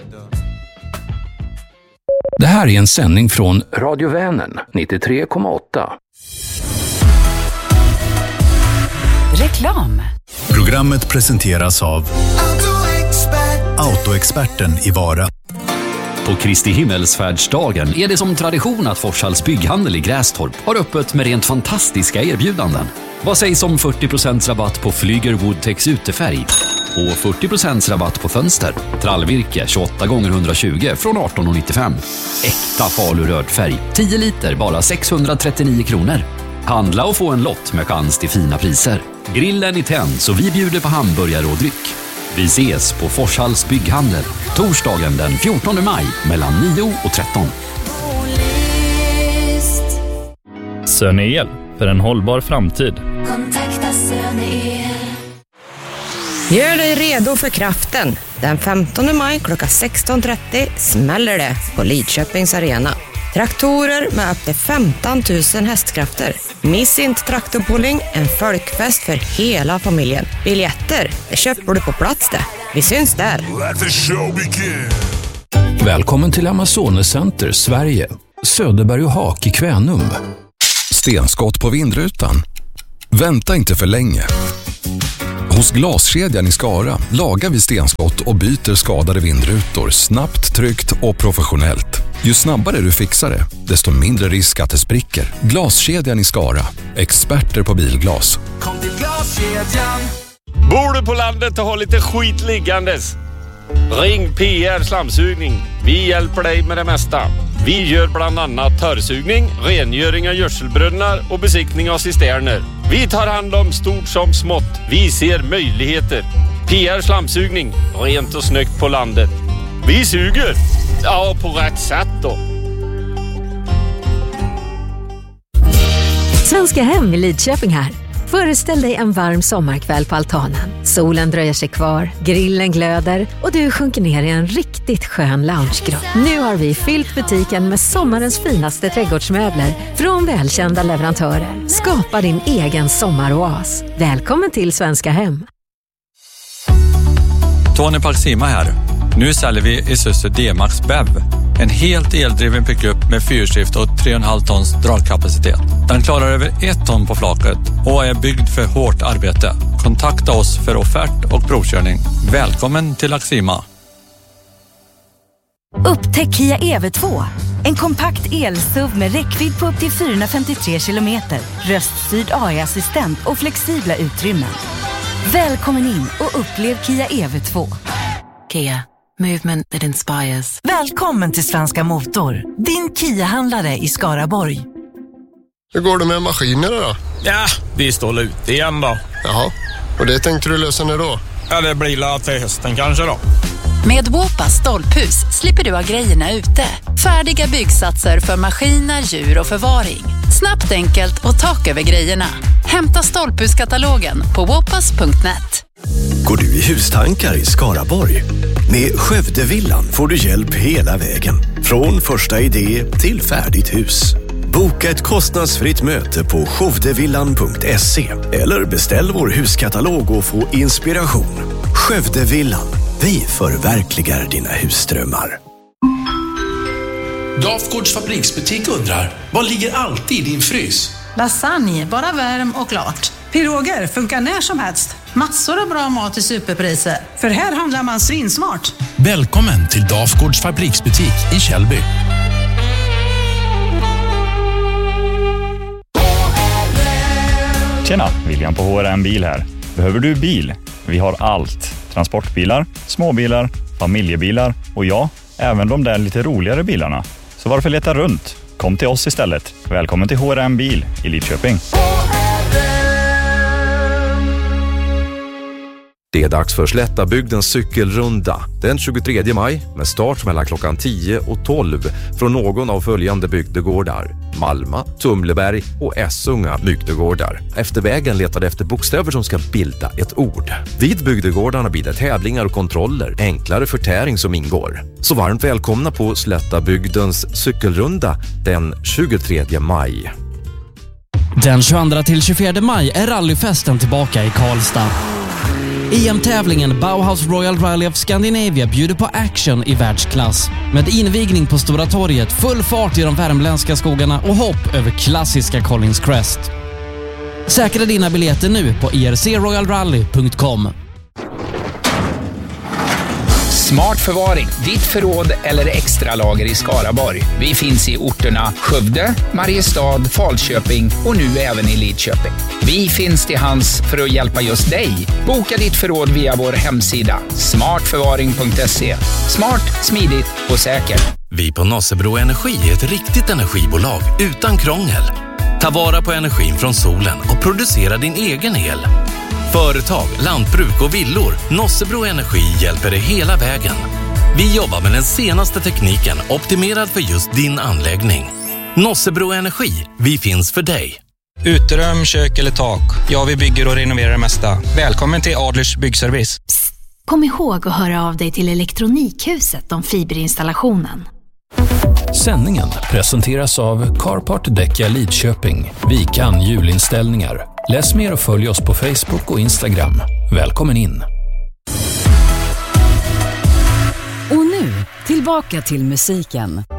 Det här är en sändning från Radio Vänern 93,8. Reklam. Programmet presenteras av Autoexperten i Vara. På Kristi himmelsfärdsdagen är det som tradition att Forshalls bygghandel i Grästorp har öppet med rent fantastiska erbjudanden. Vad sägs om 40% rabatt på Flyger Woodtex utefärg och 40% rabatt på fönster? Trallvirke 28 gånger 120 från 18,95. Äkta falurörd färg, 10 liter, bara 639 kronor. Handla och få en lott med chans till fina priser. Grillen är tänd så vi bjuder på hamburgare och dryck. Vi ses på Forshalls bygghandel torsdagen den 14 maj mellan 9 och 13. Söneel, för en hållbar framtid. Kontakta Söneel. Gör dig redo för kraften. Den 15 maj klockan 16.30 smäller det på Lidköpings arena. Traktorer med upp till 15 000 hästkrafter. Miss inte traktorpulling, en folkfest för hela familjen. Biljetter, det köper du på plats det. Vi syns där. Välkommen till Amazones Center, Sverige. Söderberg och Hak i Kvänum. Stenskott på vindrutan? Vänta inte för länge. Hos Glaskedjan i Skara lagar vi stenskott och byter skadade vindrutor snabbt, tryggt och professionellt. Ju snabbare du fixar det, desto mindre risk att det spricker. Glaskedjan i Skara. Experter på bilglas. Kom till Glaskedjan. Bor du på landet och har lite skit liggandes? Ring PR Slamsugning. Vi hjälper dig med det mesta. Vi gör bland annat törrsugning, rengöring av gödselbrunnar och besiktning av cisterner. Vi tar hand om stort som smått. Vi ser möjligheter. PR Slamsugning. Rent och snyggt på landet. Vi suger. Ja, på rätt sätt då. Svenska Hem i Lidköping här. Föreställ dig en varm sommarkväll på altanen. Solen dröjer sig kvar, grillen glöder och du sjunker ner i en riktigt skön loungegrupp. Nu har vi fyllt butiken med sommarens finaste trädgårdsmöbler från välkända leverantörer. Skapa din egen sommaroas. Välkommen till Svenska Hem. Tony Paxima här. Nu säljer vi Isuzu D-Max BEV. En helt eldriven pickup med fyrskift och 3,5 tons dragkapacitet. Den klarar över 1 ton på flaket och är byggd för hårt arbete. Kontakta oss för offert och provkörning. Välkommen till Axima. Upptäck Kia EV2. En kompakt el-SUV med räckvidd på upp till 453 kilometer. Röststyrd AI-assistent och flexibla utrymmen. Välkommen in och upplev Kia EV2. Kia. Movement that inspires. Välkommen till Svenska Motor. Din Kia-handlare i Skaraborg. Hur går det med maskinerna då? Ja, vi står ute igen då. Jaha, och det tänkte du lösa när då? Ja, det blir la till hösten kanske då. Med Wopa stolphus slipper du ha grejerna ute. Färdiga byggsatser för maskiner, djur och förvaring. Snabbt, enkelt och tak över grejerna. Hämta stolphuskatalogen på wopas.net. Går du i hustankar i Skaraborg? Med Skövdevillan får du hjälp hela vägen. Från första idé till färdigt hus. Boka ett kostnadsfritt möte på skövdevillan.se eller beställ vår huskatalog och få inspiration. Skövdevillan. Vi förverkligar dina husdrömmar. Dafgårds fabriksbutik undrar, vad ligger alltid i din frys? Lasagne, bara värm och klart. Piroger funkar när som helst. Massor av bra mat i superpriser. För här handlar man svinsmart. Välkommen till Dafgårds fabriksbutik i Källby. Tjena, William på HRM Bil här. Behöver du bil? Vi har allt. Transportbilar, småbilar, familjebilar och ja, även de där lite roligare bilarna. Så varför leta runt? Kom till oss istället. Välkommen till HRM Bil i Lidköping. Det är dags för Slättabygdens cykelrunda den 23 maj med start mellan klockan 10 och 12 från någon av följande bygdegårdar: Malma, Tumleberg och Essunga bygdegårdar. Efter vägen letade efter bokstäver som ska bilda ett ord. Vid bygdegårdarna blir det tävlingar och kontroller, enklare förtäring som ingår. Så varmt välkomna på Slättabygdens cykelrunda den 23 maj. Den 22 till 24 maj är rallyfesten tillbaka i Karlstad. EM-tävlingen Bauhaus Royal Rally of Scandinavia bjuder på action i världsklass. Med invigning på Stora torget, full fart i de värmländska skogarna och hopp över klassiska Collins Crest. Säkra dina biljetter nu på ircroyalrally.com. Smart förvaring, ditt förråd eller extra lager i Skaraborg. Vi finns i orterna Skövde, Mariestad, Falköping och nu även i Lidköping. Vi finns till hands för att hjälpa just dig. Boka ditt förråd via vår hemsida smartförvaring.se. Smart, smidigt och säkert. Vi på Nossebro Energi är ett riktigt energibolag utan krångel. Ta vara på energin från solen och producera din egen el. Företag, lantbruk och villor. Nossebro Energi hjälper dig hela vägen. Vi jobbar med den senaste tekniken optimerad för just din anläggning. Nossebro Energi, vi finns för dig. Uterum, kök eller tak. Ja, vi bygger och renoverar det mesta. Välkommen till Adlers byggservice. Psst, kom ihåg att höra av dig till Elektronikhuset om fiberinstallationen. Sändningen presenteras av Carport Däcka Lidköping. Vi kan julinställningar. Läs mer och följ oss på Facebook och Instagram. Välkommen in! Och nu, tillbaka till musiken.